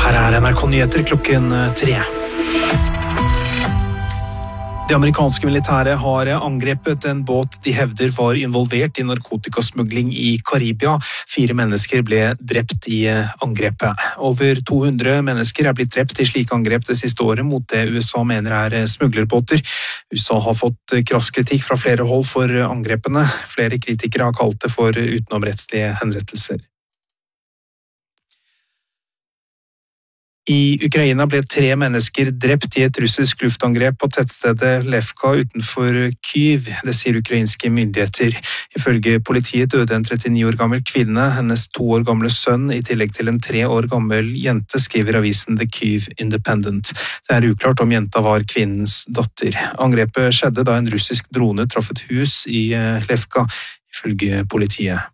Her NRK Nyheter klokken 3. Det amerikanske militæret har angrepet en båt de hevder var involvert i narkotikasmugling i Karibia. 4 mennesker ble drept i angrepet. Over 200 mennesker blitt drept i slike angrep det siste året mot det USA mener smuglerbåter. USA har fått krass kritikk fra flere hold for angrepene. Flere kritikere har kalt det for utenomrettslige henrettelser. I Ukraina ble 3 mennesker drept i et russisk luftangrep på tettstedet Levka utenfor Kyiv, det sier ukrainske myndigheter. Ifølge politiet døde en 39 år gammel kvinne, hennes 2 år gamle sønn, i tillegg til en 3 år gammel jente, skriver avisen The Kyiv Independent. Det uklart om jenta var kvinnens datter. Angrepet skjedde da en russisk drone traff et hus i Levka, ifølge politiet.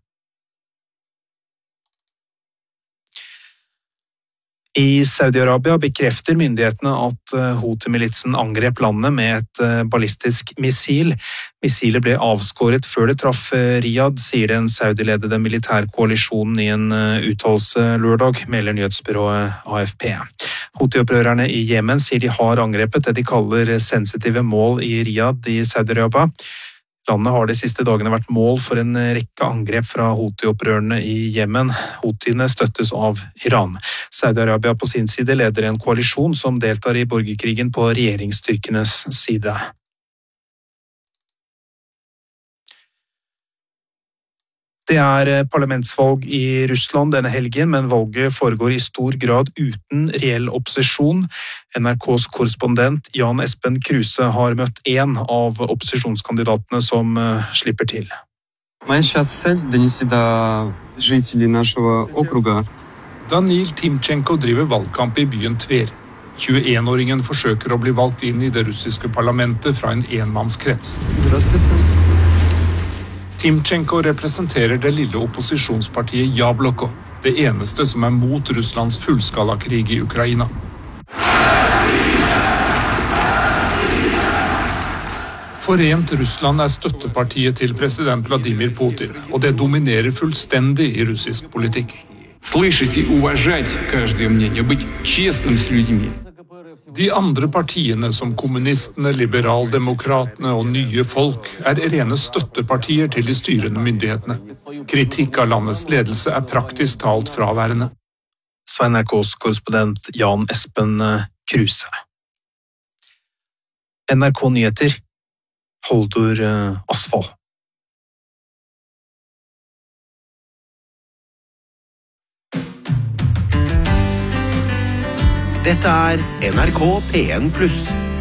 I Saudi-Arabia bekrefter myndighetene at Houthi-militsen angrep landet med et ballistisk missil. Missilet ble avskåret før det traff Riyadh, sier den Saudi-ledede militærkoalisjonen i en uttalelse lørdag, melder nyhetsbyrået AFP. Houthi-opprørerne i Jemen sier de har angrepet det de kaller sensitive mål i Riyadh i Saudi-Arabia. Landet har de siste dagene vært mål for en rekke angrep fra Houthi-opprørerne i Jemen. Houthiene støttes av Iran. Saudi-Arabia på sin side leder en koalisjon som deltar i borgerkrigen på regjeringsstyrkenes side. Det parlamentsvalg i Russland denne helgen, men valget foregår i stor grad uten reell opposisjon. NRKs korrespondent Jan Espen Kruse har møtt en av opposisjonskandidatene som slipper til. Danil Timchenko driver valgkamp i byen Tver. 21-åringen forsøker å bli valgt inn i det russiske parlamentet fra en enmannskrets. Timchenko representerer det lille opposisjonspartiet Jabloko, det eneste som mot Russlands fullskalakrig i Ukraina. Forent Russland støttepartiet til president Vladimir Putin, og det dominerer fullstendig i russisk politikk. Слышать и уважать каждое мнение, быть честным с людьми. De andre partiene som kommunistene, liberaldemokratene og nye folk rene støttepartier til de styrende myndighetene. Kritikk av landets ledelse praktisk talt fraværende. Så NRKs korrespondent Jan Espen Kruse. NRK Nyheter, Holdor Asfall. Dette NRK P1+.